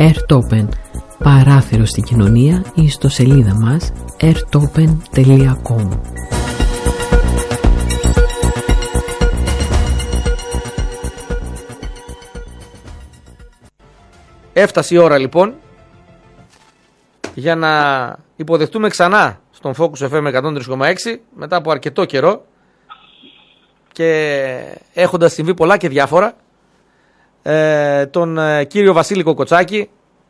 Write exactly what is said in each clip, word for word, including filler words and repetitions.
Airtopen, παράθυρο στην κοινωνία, ή στο σελίδα μας airtopen τελεία com. Έφτασε η ώρα λοιπόν για να υποδεχτούμε ξανά στον Focus εφ εμ εκατόν τρία κόμμα έξι μετά από αρκετό καιρό και έχοντας συμβεί πολλά και διάφορα, ε, τον ε, κύριο Βασίλη Κοκοτσάκη,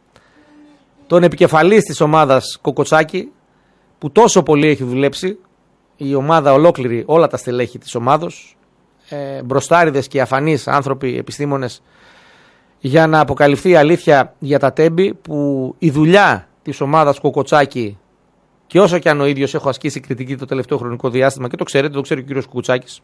τον επικεφαλής της ομάδας Κοκοτσάκη, που τόσο πολύ έχει δουλέψει η ομάδα ολόκληρη, όλα τα στελέχη της ομάδος, ε, μπροστάριδες και αφανείς άνθρωποι, επιστήμονες, για να αποκαλυφθεί η αλήθεια για τα τέμπη, που η δουλειά της ομάδας Κοκοτσάκη, και όσο και αν ο ίδιος έχω ασκήσει κριτική το τελευταίο χρονικό διάστημα, και το ξέρετε, το ξέρει ο κύριος Κουκουτσάκης,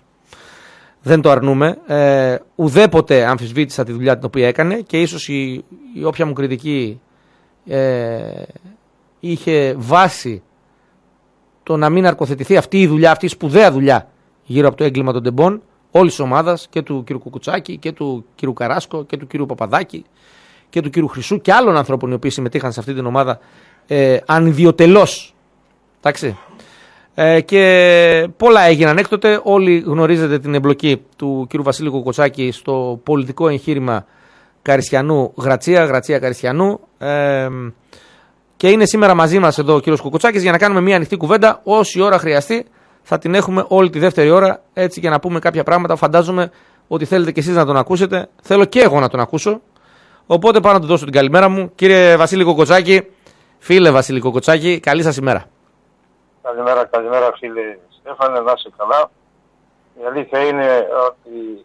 δεν το αρνούμε, ε, ουδέποτε αμφισβήτησα τη δουλειά την οποία έκανε, και ίσως η, η όποια μου κριτική ε, είχε βάση το να μην αρκοθετηθεί αυτή η δουλειά, αυτή η σπουδαία δουλειά γύρω από το έγκλημα των τεμπών όλης της ομάδας, και του κύριου Κουκουτσάκη και του κύριου Καράσκο και του κύριου Παπαδάκη και του κύριου Χρυσού και άλλων ανθρώπων οι οποίοι συμμετείχαν σε αυτή την ομάδα ε, ανιδιοτελώς. Εντάξει. Ε, και πολλά έγιναν έκτοτε. Όλοι γνωρίζετε την εμπλοκή του κύριου Βασίλη Κοκοτσάκη στο πολιτικό εγχείρημα Καριστιανού Γρατσία, Γρατσία Καριστιανού. Ε, και είναι σήμερα μαζί μας εδώ ο κύριος Κοκοτσάκης για να κάνουμε μια ανοιχτή κουβέντα. Όση ώρα χρειαστεί θα την έχουμε όλη τη δεύτερη ώρα, έτσι, για να πούμε κάποια πράγματα. Φαντάζομαι ότι θέλετε κι εσείς να τον ακούσετε. Θέλω και εγώ να τον ακούσω. Οπότε πάω να του δώσω την καλημέρα μου. Κύριε Βασίλη Κοκοτσάκη, φίλε Βασίλη Κοκοτσάκη, καλή σας ημέρα. Καλημέρα, καλημέρα φίλε Στέφανε, να είσαι καλά. Η αλήθεια είναι ότι,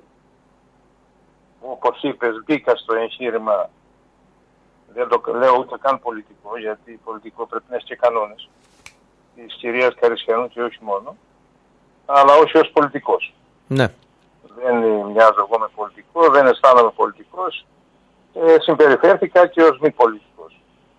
όπως είπες, μπήκα στο εγχείρημα, δεν το λέω ούτε καν πολιτικό, γιατί πολιτικό πρέπει να έχει και κανόνες, της κυρίας Καριστιανού και όχι μόνο, αλλά όχι ως πολιτικός. Ναι. Δεν μοιάζω εγώ με πολιτικό, δεν αισθάνομαι πολιτικός, ε, συμπεριφέρθηκα και ως μη πολιτικός.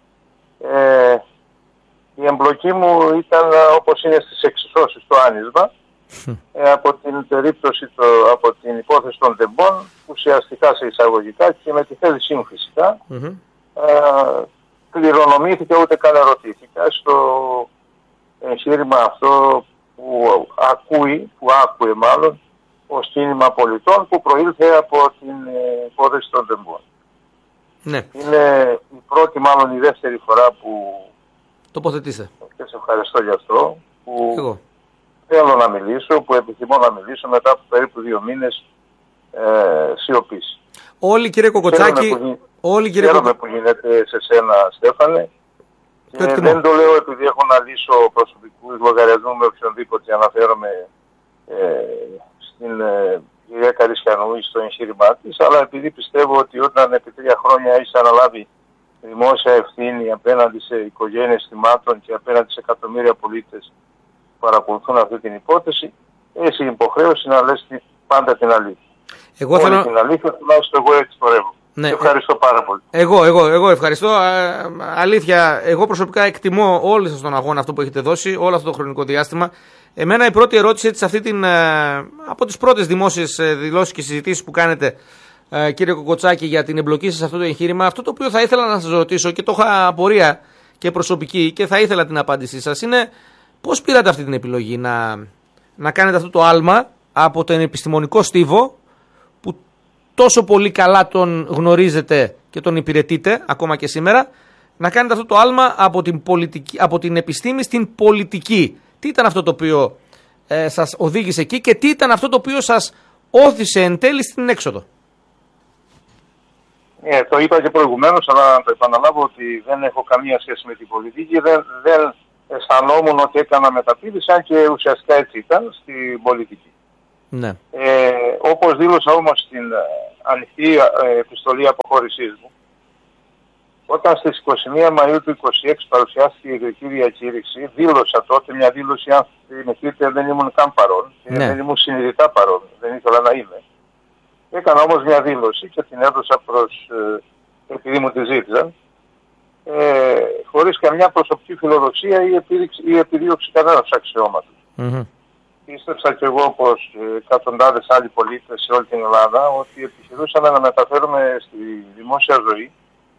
Ε, η εμπλοκή μου ήταν όπως είναι στις εξισώσεις στο άνισμα, ε, από την περίπτωση, το, από την υπόθεση των τεμπών, ουσιαστικά σε εισαγωγικά και με τη θέλησή μου φυσικά, mm-hmm. ε, κληρονομήθηκα, ούτε καν ερωτήθηκα στο εγχείρημα αυτό που ακούει, που άκουε μάλλον, ως κίνημα πολιτών, που προήλθε από την υπόθεση των τεμπών. Ναι. Είναι η πρώτη, μάλλον η δεύτερη φορά που τοποθετήστε. Και σε ευχαριστώ γι' αυτό, που Εγώ. θέλω να μιλήσω, που επιθυμώ να μιλήσω μετά από περίπου δύο μήνες ε, σιωπής. Όλοι, κύριε Κοκοτσάκη, χαίρομαι που, όλοι, κύριε χαίρομαι που γίνεται σε σένα, Στέφανε. Το ε, δεν το λέω επειδή έχω να λύσω προσωπικούς λογαριασμούς με οποιονδήποτε αναφέρομαι ε, στην ε, κυρία Καριστιανού ή στο εγχείρημά της, αλλά επειδή πιστεύω ότι όταν επί τρία χρόνια έχεις αναλάβει δημόσια ευθύνη απέναντι σε οικογένειες θυμάτων και απέναντι σε εκατομμύρια πολίτες που παρακολουθούν αυτή την υπόθεση, έχει υποχρέωση να λες πάντα την αλήθεια. Εγώ θέλω... την αλήθεια, τουλάχιστον εγώ έτσι πορεύω. Ναι. Ευχαριστώ πάρα πολύ. Εγώ, εγώ, εγώ ευχαριστώ. Α, αλήθεια, εγώ προσωπικά εκτιμώ όλοι σας τον αγώνα αυτό που έχετε δώσει, όλο αυτό το χρονικό διάστημα. Εμένα η πρώτη ερώτηση, έτσι, αυτή την, από τις πρώτες δημόσιες δηλώσεις και συζητήσεις που κάνετε, κύριε Κοκοτσάκη, για την εμπλοκή σας σε αυτό το εγχείρημα, αυτό το οποίο θα ήθελα να σας ρωτήσω και το είχα απορία και προσωπική και θα ήθελα την απάντησή σας, είναι πώς πήρατε αυτή την επιλογή να, να κάνετε αυτό το άλμα από τον επιστημονικό στίβο που τόσο πολύ καλά τον γνωρίζετε και τον υπηρετείτε ακόμα και σήμερα, να κάνετε αυτό το άλμα από την, πολιτική, από την επιστήμη στην πολιτική. Τι ήταν αυτό το οποίο ε, σας οδήγησε εκεί και τι ήταν αυτό το οποίο σας όθησε εν τέλει στην έξοδο? Ε, το είπα και προηγουμένως, αλλά να το επαναλάβω ότι δεν έχω καμία σχέση με την πολιτική. Δεν, δεν αισθανόμουν ότι έκανα μεταπίδηση, αν και ουσιαστικά έτσι ήταν στην πολιτική. Ναι. Ε, όπως δήλωσα όμως στην ε, ανοιχτή ε, επιστολή αποχώρησής μου, όταν στις είκοσι μία Μαΐου του είκοσι έξι παρουσιάστηκε η ιδιωτική διακήρυξη, δήλωσα τότε μια δήλωση, αν θυμηθείτε δεν ήμουν καν παρόν, ναι. δεν ήμουν συνειδητά παρόν, δεν ήθελα να είμαι. Έκανα όμως μια δήλωση και την έδωσα προς, ε, επειδή μου τη ζήτησαν, ε, χωρίς καμιά προσωπική φιλοδοξία ή, επίδειξη, ή επιδίωξη κανένας αξιώματος. Mm-hmm. Πίστεψα κι εγώ πως εκατοντάδες άλλοι πολίτες σε όλη την Ελλάδα ότι επιχειρούσαμε να μεταφέρουμε στη δημόσια ζωή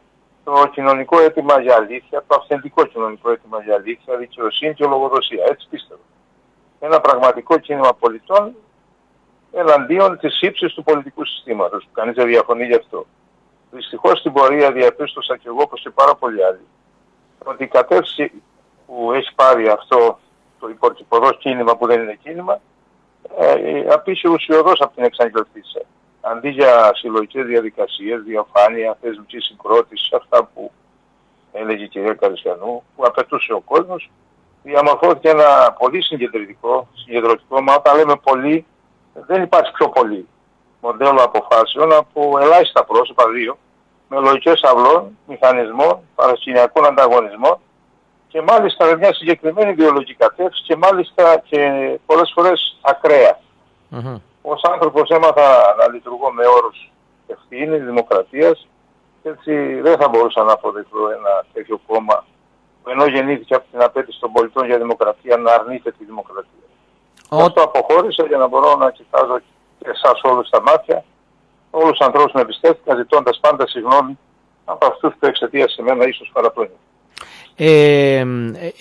το κοινωνικό αίτημα για αλήθεια, το αυθεντικό κοινωνικό αίτημα για αλήθεια, δικαιοσύνη και λογοδοσία. Έτσι πίστευα. Ένα πραγματικό κίνημα πολιτών εναντίον της ύψης του πολιτικού συστήματος, που κανείς δεν διαφωνεί γι' αυτό. Δυστυχώς στην πορεία διαπίστωσα και εγώ, όπως και πάρα πολλοί άλλοι, ότι η κατεύθυνση που έχει πάρει αυτό το υπορκυποδός κίνημα που δεν είναι κίνημα, ε, απήχε ουσιοδός από την εξαγγελτήσα. Αντί για συλλογικές διαδικασίες, διαφάνεια, θεσμική συγκρότηση, αυτά που έλεγε η κυρία Καρισιανού, που απαιτούσε ο κόσμος, διαμορφώθηκε ένα πολύ συγκεντρωτικό, συγκεντρωτικό, μα όταν λέμε πολύ, δεν υπάρχει πιο πολύ μοντέλο αποφάσεων από ελάχιστα πρόσωπα, δύο, με λογικές αυλών, μηχανισμών, παρασκηνιακών ανταγωνισμών και μάλιστα με μια συγκεκριμένη ιδεολογική κατεύθυνση και μάλιστα και πολλές φορές ακραία. Mm-hmm. Ως άνθρωπος έμαθα να λειτουργώ με όρους ευθύνης, δημοκρατίας και έτσι δεν θα μπορούσα να αποδεχθώ ένα τέτοιο κόμμα που ενώ γεννήθηκε από την απέτηση των πολιτών για δημοκρατία να αρνείται τη δημοκρατία. Oh. Αυτό αποχώρησα για να μπορώ να κοιτάζω και εσάς όλους στα μάτια, όλους τους ανθρώπους με εμπιστεύτηκαν, ζητώντας πάντα συγγνώμη από αυτούς που εξαιτίας σε μένα ίσως παραπλώνει. Ε, ε,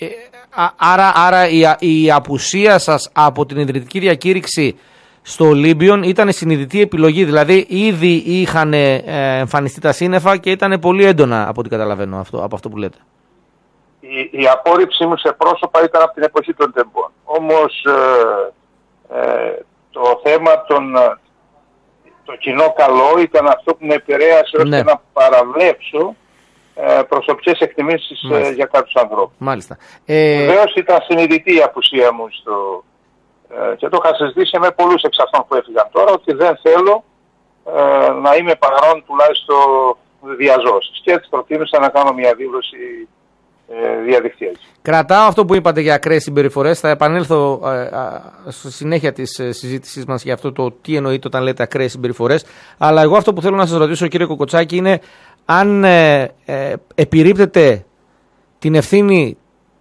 άρα άρα η, η απουσία σας από την ιδρυτική διακήρυξη στο Ολύμπιον ήταν συνειδητή επιλογή, δηλαδή ήδη είχαν ε, εμφανιστεί τα σύννεφα και ήταν πολύ έντονα από ό,τι καταλαβαίνω αυτό, από αυτό που λέτε. Η, η απόρριψή μου σε πρόσωπα ήταν από την εποχή των τεμπών. Όμως ε, ε, το θέμα των, το κοινό καλό ήταν αυτό που με επηρέασε ώστε ναι. να παραβλέψω ε, προσωπικές εκτιμήσεις ε, για κάποιους ανθρώπους. Μάλιστα. Ε... Βεβαίως ήταν συνειδητή η απουσία μου στο, ε, και το είχα συζητήσει με πολλούς εξ αυτών που έφυγαν τώρα, ότι δεν θέλω ε, να είμαι παρόν τουλάχιστον διαζώσεις. Και έτσι προτίμησα να κάνω μια δήλωση διαδικτυακή. Κρατάω αυτό που είπατε για ακραίες συμπεριφορές. Θα επανέλθω ε, ε, στη συνέχεια της ε, συζήτησής μας για αυτό το τι εννοείται όταν λέτε ακραίες συμπεριφορές. Αλλά εγώ αυτό που θέλω να σας ρωτήσω, κύριε Κοκοτσάκη, είναι αν ε, ε, επιρρύπτετε την ευθύνη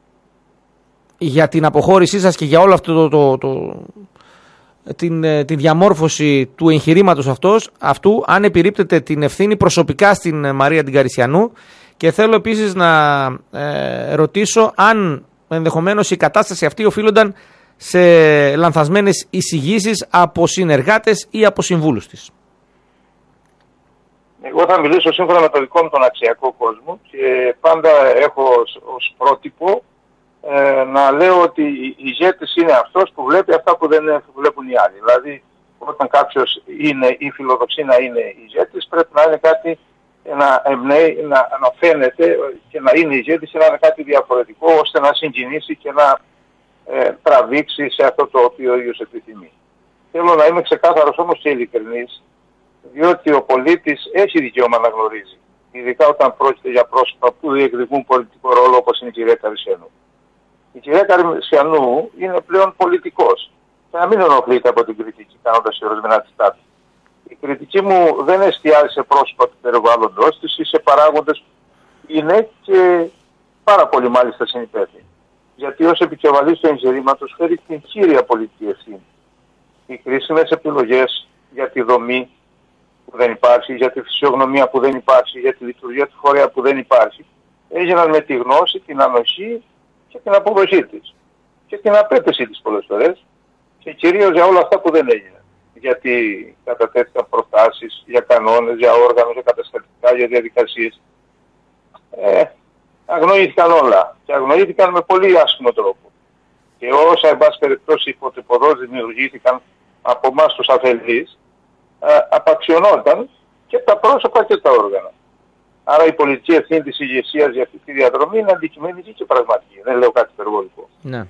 για την αποχώρησή σας και για όλο αυτό το, το, το, την, ε, την διαμόρφωση του εγχειρήματος αυτός, αυτού, αν επιρρύπτετε την ευθύνη προσωπικά στην Μαρία την Καρισιανού. Και θέλω επίσης να ε, ρωτήσω αν ενδεχομένως η κατάσταση αυτή οφείλονταν σε λανθασμένες εισηγήσεις από συνεργάτες ή από συμβούλους της. Εγώ θα μιλήσω σύμφωνα με το δικό μου τον αξιακό κόσμο και πάντα έχω ως, ως πρότυπο ε, να λέω ότι η ηγέτης είναι αυτός που βλέπει αυτά που δεν βλέπουν οι άλλοι. Δηλαδή όταν κάποιος είναι ή φιλοδοξεί να είναι ηγέτης πρέπει να είναι κάτι να εμπνέει, να, να φαίνεται και να είναι ηγέτης και να είναι κάτι διαφορετικό ώστε να συγκινήσει και να ε, τραβήξει σε αυτό το οποίο ο ίδιος επιθυμεί. Θέλω να είμαι ξεκάθαρος όμως και ειλικρινής, διότι ο πολίτης έχει δικαίωμα να γνωρίζει, ειδικά όταν πρόκειται για πρόσωπα που διεκδικούν πολιτικό ρόλο όπως είναι η κυρία Καρισιανού. Η κυρία Καρισιανού είναι πλέον πολιτικός και να μην ενοχλείται από την κριτική κάνοντας ορισμένα της τάξη. Η κριτική μου δεν εστιάζει σε πρόσωπα του περιβάλλοντος της ή σε παράγοντες που είναι και πάρα πολύ μάλιστα συνυπεύθυνοι. Γιατί ως επικεφαλής του εγχειρήματος φέρει την κύρια πολιτική ευθύνη. Οι κρίσιμες επιλογές για τη δομή που δεν υπάρχει, για τη φυσιογνωμία που δεν υπάρχει, για τη λειτουργία του φορέα που δεν υπάρχει, έγιναν με τη γνώση, την ανοχή και την αποδοχή της. Και την απέτηση της πολλές φορές και κυρίως για όλα αυτά που δεν έγιναν. Γιατί κατατέθηκαν προτάσεις για κανόνες, για όργανα, για καταστατικά, για διαδικασίες. Ε, αγνοήθηκαν όλα και αγνοήθηκαν με πολύ άσχημο τρόπο. Και όσα, εν πάση περιπτώσει, υποτυπωδώς δημιουργήθηκαν από εμάς τους αφελείς, ε, απαξιωνόταν και τα πρόσωπα και τα όργανα. Άρα η πολιτική ευθύνη της ηγεσίας για αυτή τη διαδρομή είναι αντικειμενική και πραγματική. Δεν λέω κάτι υπερβολικό. Ναι.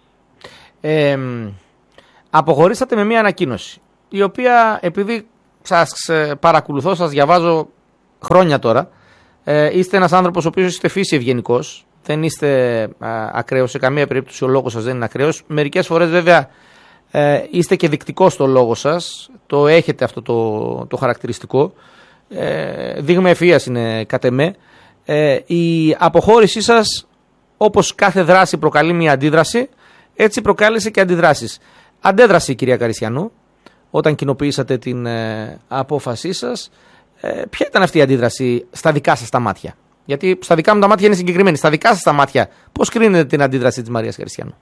Ε, αποχωρήσατε με μια ανακοίνωση, η οποία, επειδή σας παρακολουθώ, σας διαβάζω χρόνια τώρα, ε, είστε ένας άνθρωπος ο οποίος είστε φύση ευγενικός, δεν είστε α, ακραίος, σε καμία περίπτωση ο λόγος σας δεν είναι ακραίος. Μερικές φορές βέβαια ε, είστε και δεικτικός στο λόγο σας, το έχετε αυτό το, το χαρακτηριστικό, ε, δείγμα ευφυΐας είναι κατ' εμέ. Ε, η αποχώρησή σας, όπως κάθε δράση προκαλεί μια αντίδραση, έτσι προκάλεσε και αντιδράσεις. Αντέδρασε η κυρία Καρισιανού όταν κοινοποιήσατε την ε, απόφασή σας. Ε, ποια ήταν αυτή η αντίδραση στα δικά σας τα μάτια? Γιατί στα δικά μου τα μάτια είναι συγκεκριμένη. Στα δικά σας τα μάτια, πώς κρίνετε την αντίδραση της Μαρίας Χαριστιανού?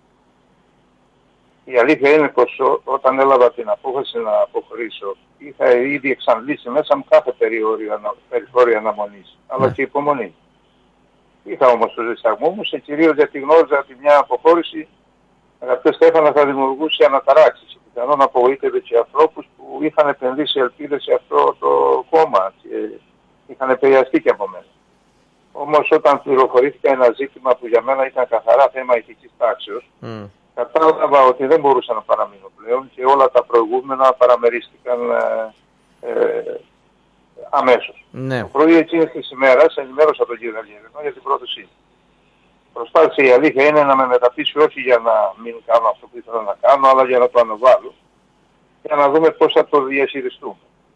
Η αλήθεια είναι πως ό, όταν έλαβα την απόφαση να αποχωρήσω, είχα ήδη εξαντλήσει μέσα μου κάθε περιθώριο αναμονής, αλλά ναι. και υπομονή. Είχα όμως τους δισταγμούς μου, και κυρίως γιατί γνώριζα ότι μια αποχώρηση, αγαπητέ Στέφανα, θα δημιουργούσε αναταράξεις. Πιθανόν απογοήτευε και ανθρώπους που είχαν επενδύσει ελπίδες σε αυτό το κόμμα και είχαν επηρεαστεί και από μένα. Όμως όταν πληροφορήθηκα ένα ζήτημα που για μένα ήταν καθαρά θέμα ηθικής τάξεως, mm. κατάλαβα ότι δεν μπορούσα να παραμείνω πλέον και όλα τα προηγούμενα παραμερίστηκαν ε, ε, αμέσως. Ναι. Το πρωί εκείνης της ημέρας ενημέρωσα τον κύριο Αλγερινό για την πρόθεσή. Προσπάθησε, η αλήθεια είναι, να με μεταπίσει όχι για να μην κάνω αυτό που ήθελα να κάνω, αλλά για να το αναβάλω, για να δούμε πώς θα το διαχειριστούμε.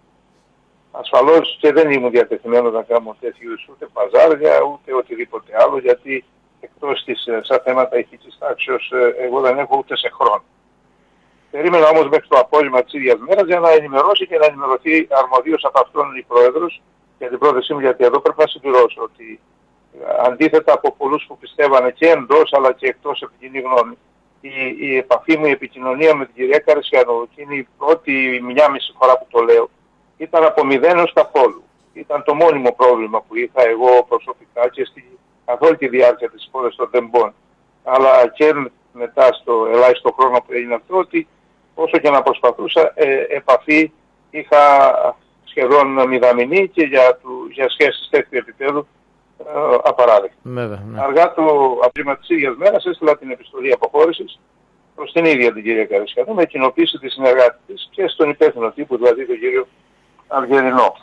Ασφαλώς και δεν ήμουν διατεθειμένος να κάνω τέτοιου ούτε παζάρια ούτε οτιδήποτε άλλο, γιατί εκτός της σαν θέματα ηθικής τάξεως εγώ δεν έχω ούτε σε χρόνο. Περίμενα όμως μέχρι το απόγευμα της ίδιας μέρας για να ενημερώσει και να ενημερωθεί αρμοδίως από αυτόν η Πρόεδρος για την πρόθεσή μου, γιατί εδώ πρέπει να συμπληρώσω ότι αντίθετα από πολλούς που πιστεύανε και εντός αλλά και εκτός από την κοινή γνώμη, η, η επαφή μου, η επικοινωνία με την κυρία Χαριστιανού, και είναι η πρώτη μια μισή φορά που το λέω, ήταν από μηδέν ως καθόλου. Ήταν το μόνιμο πρόβλημα που είχα εγώ προσωπικά και στη, καθ' όλη τη διάρκεια της υπόθεσης των τεμπών, αλλά και μετά στο ελάχιστο χρόνο που έγινε αυτό, ότι όσο και να προσπαθούσα, ε, επαφή είχα σχεδόν μηδαμινή και για, του, για σχέσεις τέτοιου επίπεδου ε, απαράδεκτα. Ναι. Αργά το απόγευμα της ίδιας μέρας έστειλα την επιστολή αποχώρησης προς την ίδια την κυρία Χαριστιανού με κοινοποίηση της συνεργάτη της και στον υπεύθυνο τύπου, δηλαδή τον κύριο Αλγερινό.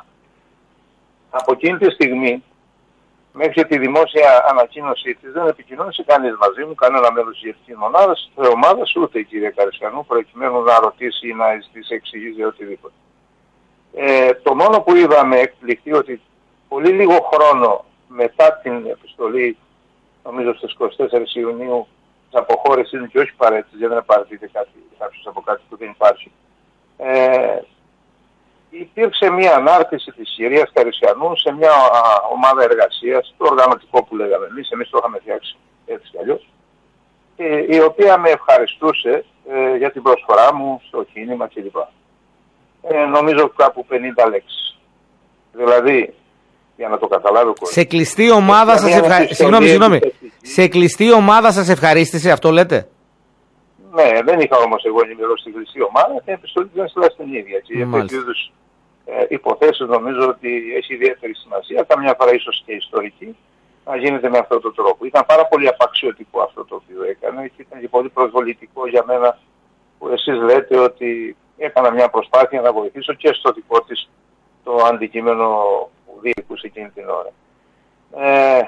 Από εκείνη τη στιγμή, μέχρι τη δημόσια ανακοίνωσή της, δεν επικοινώνησε κανείς μαζί μου, κανένα μέλος της διευθυντικής μονάδας, της ομάδας, ούτε η κυρία Χαριστιανού, προκειμένου να ρωτήσει ή να ζητήσει εξηγήσει για οτιδήποτε. Ε, το μόνο που είδαμε εκπληκτή ότι πολύ λίγο χρόνο μετά την επιστολή, νομίζω στις είκοσι τέσσερις Ιουνίου, της αποχώρησης και όχι παρέτησης, γιατί δεν παραιτείται κάποιος από κάτι που δεν υπάρχει, ε, υπήρξε μια ανάρτηση της κυρίας Χαριστιανού σε μια α, ομάδα εργασίας, το οργανωτικό που λέγαμε εμείς, εμείς το είχαμε φτιάξει έτσι κι αλλιώς, και η οποία με ευχαριστούσε ε, για την προσφορά μου στο κίνημα κλπ. Ε, νομίζω κάπου πενήντα λέξεις. Δηλαδή, για να το καταλάβει ο κόσμος. Σε κλειστή ομάδα σας ευχαρίστησε. Συγγνώμη, συγγνώμη. Σε κλειστή ομάδα σας ευχαρίστησε, αυτό λέτε? Ναι, δεν είχα όμως εγώ ενημερώσει την κλειστή ομάδα, την επιστολή δεν στείλα στην ίδια. Και για τέτοιου είδους ε, υποθέσεις νομίζω ότι έχει ιδιαίτερη σημασία, καμιά φορά ίσως και ιστορική, να γίνεται με αυτόν τον τρόπο. Ήταν πάρα πολύ απαξιωτικό αυτό το οποίο έκανε και ήταν και πολύ προσβολητικό για μένα που εσείς λέτε ότι έκανα μια προσπάθεια να βοηθήσω και στο δικό της το αντικείμενο που διοικούσε εκείνη την ώρα. Ε,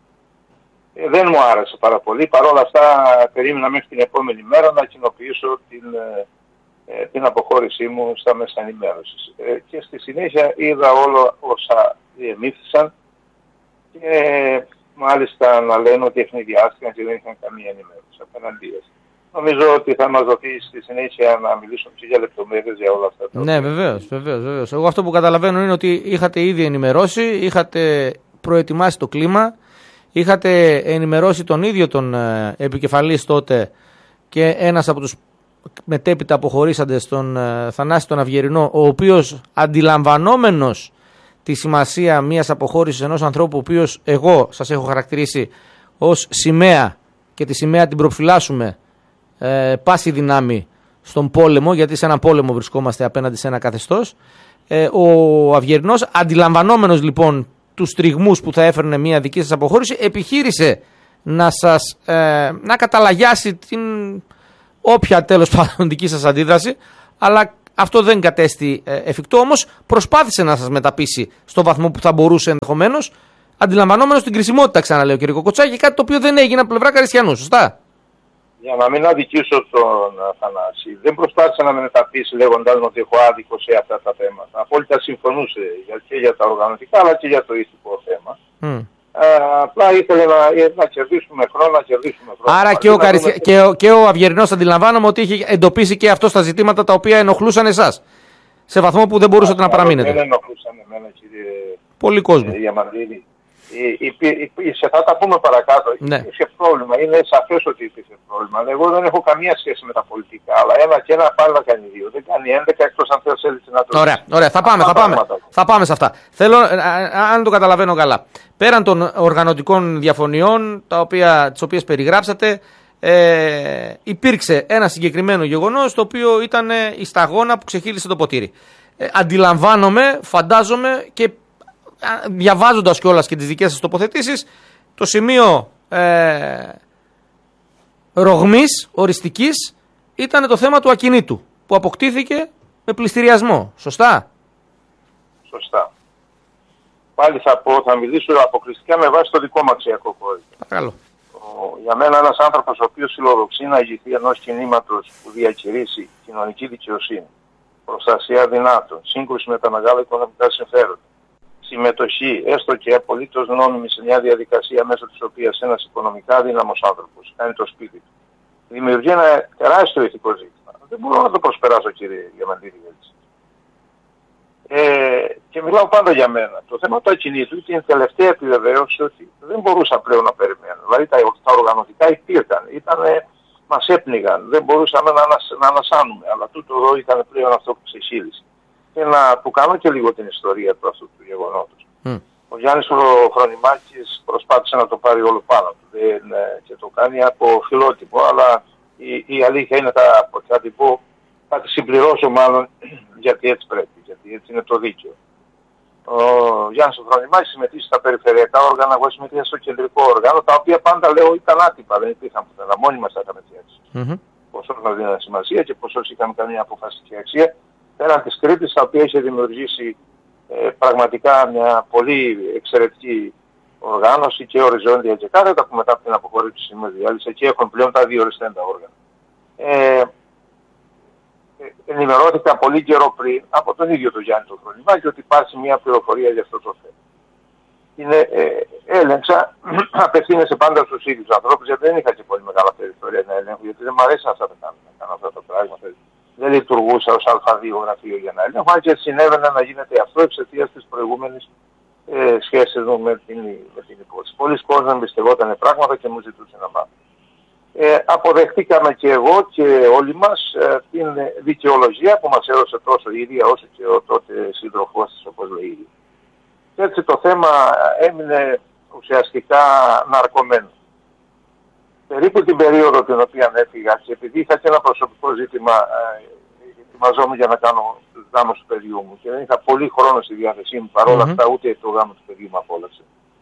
ε, δεν μου άρεσε πάρα πολύ. Παρ' όλα αυτά περίμενα μέχρι την επόμενη μέρα να κοινοποιήσω την, ε, την αποχώρησή μου στα μέσα ενημέρωσης. Ε, και στη συνέχεια είδα όλα όσα διεμήφθησαν και μάλιστα να λένε ότι ευνηδιάστηκαν και δεν είχαν καμία ενημέρωση απέναντίας. Νομίζω ότι θα μας δοθεί στη συνέχεια να μιλήσουμε και για λεπτομέρειες για όλα αυτά. Ναι, βεβαίως, βεβαίως, βεβαίως. Εγώ αυτό που καταλαβαίνω είναι ότι είχατε ήδη ενημερώσει, είχατε προετοιμάσει το κλίμα, είχατε ενημερώσει τον ίδιο τον ε, επικεφαλής τότε και ένας από τους μετέπειτα αποχωρήσαντες, τον ε, Θανάση τον Αυγερινό, ο οποίος αντιλαμβανόμενος τη σημασία μιας αποχώρησης ενός ανθρώπου, ο οποίος εγώ σας έχω χαρακτηρίσει ως σημαία και τη σημαία την προφυλάσσουμε ε, πάση δυνάμει στον πόλεμο, γιατί σε έναν πόλεμο βρισκόμαστε απέναντι σε ένα καθεστώς. Ε, ο Αυγερινός, αντιλαμβανόμενος λοιπόν τους τριγμούς που θα έφερνε μια δική σας αποχώρηση, επιχείρησε να σας ε, να καταλαγιάσει την όποια τέλος πάντων δική σας αντίδραση, αλλά αυτό δεν κατέστη ε, εφικτό. Όμως προσπάθησε να σας μεταπίσει στο βαθμό που θα μπορούσε ενδεχομένως, αντιλαμβανόμενος την κρισιμότητα, ξαναλέω κύριε Κοκοτσάκη, κάτι το οποίο δεν έγινε από πλευρά Χαριστιανού, σωστά? Για να μην αδικήσω τον Θανάση, δεν προσπάθησε να με μεταπίσει λέγοντας ότι έχω άδικο σε αυτά τα θέματα. Απόλυτα συμφωνούσε και για τα οργανωτικά αλλά και για το ηθικό θέμα. Mm. Ε, απλά ήθελε να, να κερδίσουμε χρόνο, να κερδίσουμε χρόνο. Άρα και ο, Καρισια... δούμε... και, ο, και ο Αυγερινός αντιλαμβάνομαι ότι είχε εντοπίσει και αυτό στα ζητήματα τα οποία ενοχλούσαν εσάς. Σε βαθμό που δεν μπορούσατε να παραμείνετε. Δεν ενοχλούσαν εμένα, κύριε Πολύ κόσμο. Διαμαντήρη. Υπήρξε, θα τα πούμε παρακάτω. Ναι. Υπήρξε πρόβλημα. Είναι σαφές ότι υπήρξε πρόβλημα. Εγώ δεν έχω καμία σχέση με τα πολιτικά. Αλλά ένα και ένα πάλι να κάνει δύο. Δεν κάνει έντεκα εκτός αν θέλει να το. Ωραία, ωραία. Θα πάμε, θα πάμε, θα πάμε σε αυτά. Θέλω, αν το καταλαβαίνω καλά, πέραν των οργανωτικών διαφωνιών, τα οποία, τις οποίες περιγράψατε, ε, υπήρξε ένα συγκεκριμένο γεγονός, το οποίο ήταν η σταγόνα που ξεχύλισε το ποτήρι. Ε, αντιλαμβάνομαι, φαντάζομαι και διαβάζοντας κιόλας και τις δικές σας τοποθετήσεις, το σημείο ε, ρογμής οριστικής ήταν το θέμα του ακινήτου που αποκτήθηκε με πληστηριασμό. Σωστά? Σωστά. Πάλι θα πω, θα μιλήσω αποκλειστικά με βάση το δικό μου αξιακό κώδικα. Παρακαλώ. Για μένα ένας άνθρωπος ο οποίος φιλοδοξεί να ηγηθεί ενός κινήματος που διακηρύσει κοινωνική δικαιοσύνη, προστασία δυνάτων, σύγκρουση με τα μεγάλα οικονομικά συμφέροντα, συμμετοχή, έστω και απολύτως νόμιμη, σε μια διαδικασία μέσω της οποίας ένας οικονομικά δύναμος άνθρωπος κάνει το σπίτι του, δημιουργεί ένα τεράστιο ηθικό ζήτημα. Δεν μπορώ να το προσπεράσω, κύριε Διαμαντήρη. Ε, και μιλάω πάντα για μένα. Το θέμα του ακινήτου ήταν η τελευταία επιβεβαίωση ότι δεν μπορούσα πλέον να περιμένω. Δηλαδή τα, τα οργανωτικά υπήρχαν, ήτανε, μας έπνιγαν, δεν μπορούσαμε να, ανασ, να ανασάνουμε. Αλλά τούτο εδώ ήταν πλέον αυτό που ξεχύλισε. Και να του κάνω και λίγο την ιστορία του αυτού του γεγονότος. Mm. Ο Γιάννης ο Χρονιμάκης προσπάθησε να το πάρει όλο πάνω του δεν, και το κάνει από φιλότυπο, αλλά η, η αλήθεια είναι, θα, θα την πω, θα τη συμπληρώσω μάλλον, γιατί έτσι πρέπει, γιατί έτσι είναι το δίκαιο. Ο Γιάννης ο Χρονιμάκης συμμετείχε στα περιφερειακά όργανα, εγώ συμμετείχα στο κεντρικό όργανο, τα οποία πάντα λέω ήταν άτυπα, δεν υπήρχαν πουθενά, μόνοι μας τα είχαμε φτιάξει. Mm-hmm. Ποσός μας δίνανε σημασία και ποσός είχαμε καμία αποφασιστική αξία. Πέραν της Κρήτης, τα οποία είχε δημιουργήσει ε, πραγματικά μια πολύ εξαιρετική οργάνωση και οριζόντια και κάθετα, που μετά από την αποχώρηση με διάλυσε και έχουν πλέον τα δύο οριστέντα όργανα. Ε, ενημερώθηκα πολύ καιρό πριν από τον ίδιο τον Γιάννη τον Χρονιμάκη ότι υπάρχει μια πληροφορία για αυτό το θέμα. Είναι, ε, έλεγξα, απευθύνεσαι πάντα στους ίδιους ανθρώπους, γιατί δεν είχα και πολύ μεγάλα περιθώρια να ελέγχω, γιατί δεν μου αρέσει αυτά τα κάνω, να κάνω αυτά τα πράγματα. Δεν λειτουργούσα ως Α δύο γραφείο για να ελέγχω, αν και συνέβαινε να γίνεται αυτό εξαιτίας της προηγούμενης ε, σχέσης μου με την, με την υπόθεση. Πολλοί κόσμοι εμπιστευόταν πράγματα και μου ζητούσαν να μάθουν. Ε, αποδεχτήκαμε και εγώ και όλοι μας ε, την δικαιολογία που μας έδωσε τόσο η ίδια όσο και ο τότε σύντροφός της, όπως λέει. Και έτσι το θέμα έμεινε ουσιαστικά ναρκωμένο. Περίπου την περίοδο την οποία έφυγα, και επειδή είχα και ένα προσωπικό ζήτημα, ε, ετοιμαζόμουν για να κάνω τους γάμους του παιδιού μου και δεν είχα πολύ χρόνο στη διάθεσή μου, παρόλα mm-hmm. αυτά ούτε το γάμο του παιδιού μου απόλαυσε.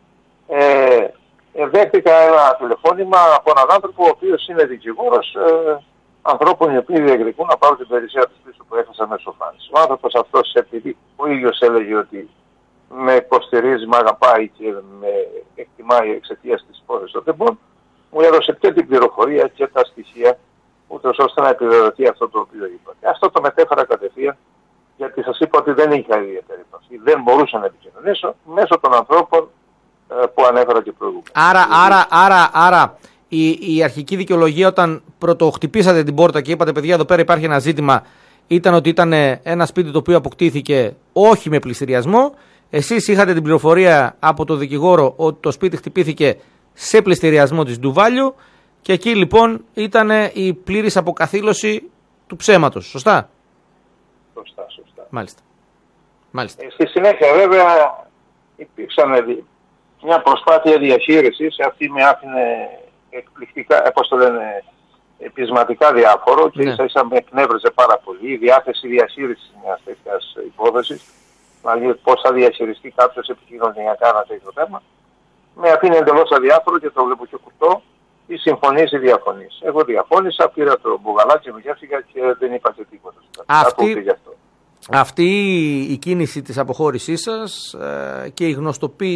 Ε, Δέχτηκα ένα τηλεφώνημα από έναν άνθρωπο ο οποίος είναι δικηγόρος ε, ανθρώπων οι οποίοι διεκδικούν να πάρουν την περιουσία της πίσω που έχασα με σοφάνιση. Ο άνθρωπος αυτός, επειδή ο ίδιος έλεγε ότι με υποστηρίζει, με αγαπάει και με εκτιμάει εξαιτίας της υπόθεσης των τεμπών, μου έδωσε και την πληροφορία και τα στοιχεία, ούτως ώστε να επιβεβαιωθεί αυτό το οποίο είπα. Και αυτό το μετέφερα κατευθείαν, γιατί σας είπα ότι δεν είχα ιδιαίτερη επαφή. Δεν μπορούσα να επικοινωνήσω μέσω των ανθρώπων που ανέφερα και προηγούμενα. Άρα, άρα, άρα, άρα η, η αρχική δικαιολογία όταν πρωτοχτυπήσατε την πόρτα και είπατε παιδιά εδώ πέρα υπάρχει ένα ζήτημα, ήταν ότι ήταν ένα σπίτι το οποίο αποκτήθηκε όχι με πληστηριασμό. Εσείς είχατε την πληροφορία από το δικηγόρο ότι το σπίτι χτυπήθηκε σε πληστηριασμό της Ντουβάλιου και εκεί λοιπόν ήταν η πλήρης αποκαθήλωση του ψέματος. Σωστά? Σωστά, σωστά. Μάλιστα. Μάλιστα. Ε, στη συνέχεια βέβαια υπήρξαν μια προσπάθεια διαχείρισης, αυτή με άφηνε εκπληκτικά, πώς το λένε, επισματικά διάφορο και ναι. ίσα ίσα με εκνεύριζε πάρα πολύ η διάθεση διαχείρισης μιας τέτοιας υπόθεσης, δηλαδή πώς θα διαχειριστεί κάποιος επικοινωνιακά ένα τέτοιο θέμα. Με αφήνει εντελώς αδιάφορο και το βλέπω και κουτό, ή συμφωνείς ή διαφωνείς. Εγώ διαφώνησα, πήρα το μπουγαλάκι μου και έφυγα και δεν είπα και τίποτα. Αυτή, αυτή η κίνηση της αποχώρησής σας ε, και η γνωστοποίηση